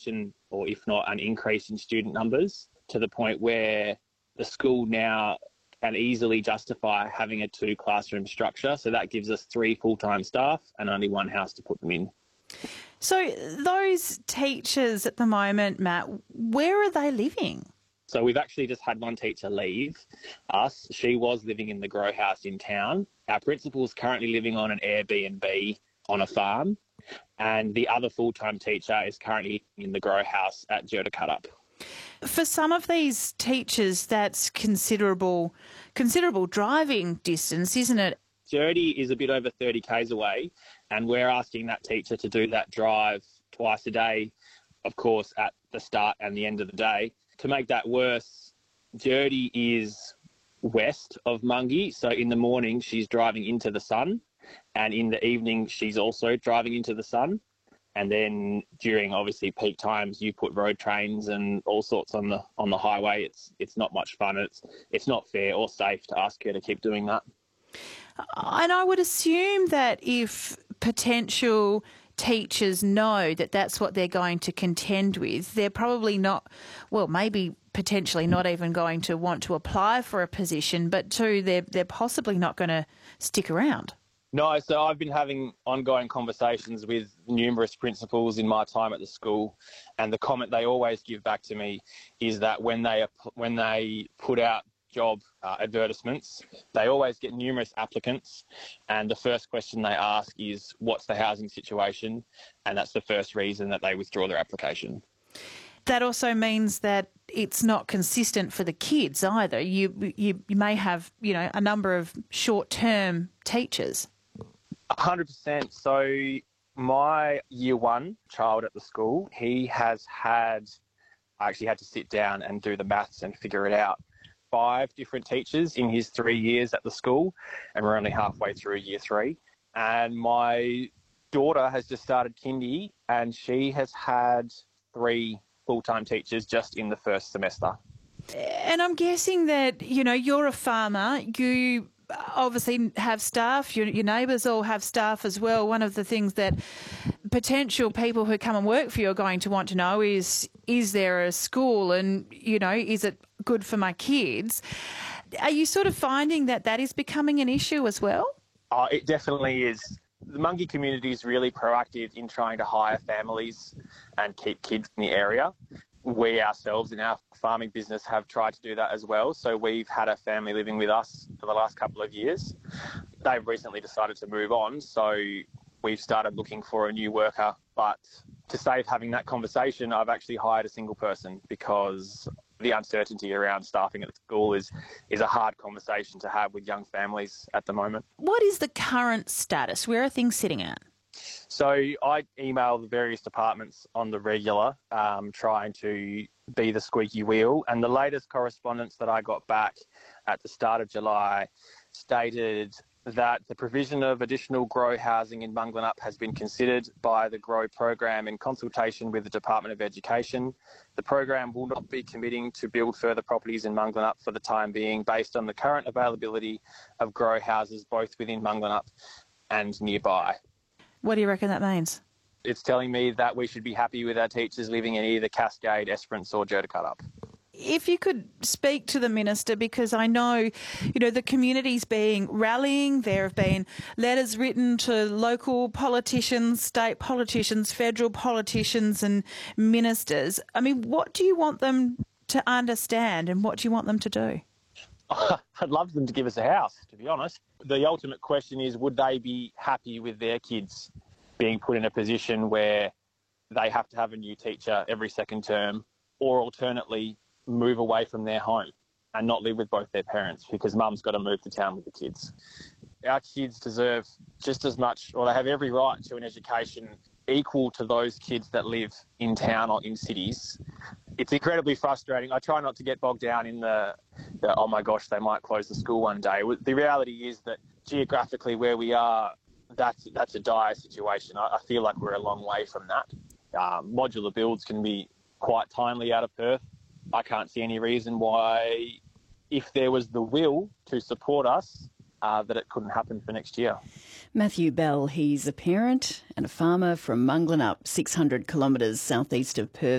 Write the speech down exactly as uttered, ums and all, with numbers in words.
reduction, or if not an increase in student numbers, to the point where the school now can easily justify having a two classroom structure. So that gives us three full-time staff and only one house to put them in. So those teachers at the moment, Matt, where are they living? So we've actually just had one teacher leave us. She was living in the grow house in town. Our principal is currently living on an Airbnb on a farm, and the other full-time teacher is currently in the grow house at Jurdacutup. For some of these teachers, that's considerable, considerable driving distance, isn't it? Jurdy is a bit over thirty kays away, and we're asking that teacher to do that drive twice a day, of course, at the start and the end of the day. To make that worse, Jurdy is west of Mungie, so in the morning she's driving into the sun, and in the evening she's also driving into the sun. And then during, obviously, peak times, you put road trains and all sorts on the on the highway. It's it's not much fun. It's it's not fair or safe to ask her to keep doing that. And I would assume that if potential teachers know that that's what they're going to contend with, they're probably not, well, maybe potentially not even going to want to apply for a position, but two, they're, they're possibly not going to stick around. No, so I've been having ongoing conversations with numerous principals in my time at the school, and the comment they always give back to me is that when they when they put out job uh, advertisements, they always get numerous applicants, and the first question they ask is, what's the housing situation? And that's the first reason that they withdraw their application. That also means that it's not consistent for the kids either. You you, you may have, you know, a number of short-term teachers. one hundred percent. So my year one child at the school, he has had, I actually had to sit down and do the maths and figure it out, five different teachers in his three years at the school, and we're only halfway through year three. And my daughter has just started kindy, and she has had three full-time teachers just in the first semester. And I'm guessing that, you know, you're a farmer, you obviously have staff, your, your neighbours all have staff as well. One of the things that potential people who come and work for you are going to want to know is, is there a school, and, you know, is it good for my kids? Are you sort of finding that that is becoming an issue as well? Oh, it definitely is. The Mungie community is really proactive in trying to hire families and keep kids in the area. We ourselves in our farming business have tried to do that as well. So we've had a family living with us for the last couple of years. They've recently decided to move on, so we've started looking for a new worker. But to save having that conversation, I've actually hired a single person, because the uncertainty around staffing at the school is, is a hard conversation to have with young families at the moment. What is the current status? Where are things sitting at? So I email the various departments on the regular, um, trying to be the squeaky wheel. And the latest correspondence that I got back at the start of July stated that the provision of additional grow housing in Munglanup has been considered by the GROW program in consultation with the Department of Education. The program will not be committing to build further properties in Munglanup for the time being, based on the current availability of grow houses both within Munglanup and nearby. What do you reckon that means? It's telling me that we should be happy with our teachers living in either Cascade, Esperance or Jurdacutup. If you could speak to the Minister, because I know, you know, the community's being rallying. There have been letters written to local politicians, state politicians, federal politicians and ministers. I mean, what do you want them to understand, and what do you want them to do? I'd love them to give us a house, to be honest. The ultimate question is, would they be happy with their kids being put in a position where they have to have a new teacher every second term, or alternately move away from their home and not live with both their parents because mum's got to move to town with the kids? Our kids deserve just as much, or they have every right to an education equal to those kids that live in town or in cities. It's incredibly frustrating. I try not to get bogged down in the, the, oh my gosh, they might close the school one day. The reality is that geographically where we are, that's that's a dire situation. I, I feel like we're a long way from that. Um, modular builds can be quite timely out of Perth. I can't see any reason why, if there was the will to support us, uh, that it couldn't happen for next year. Matthew Bell, he's a parent and a farmer from Munglanup, six hundred kilometres southeast of Perth.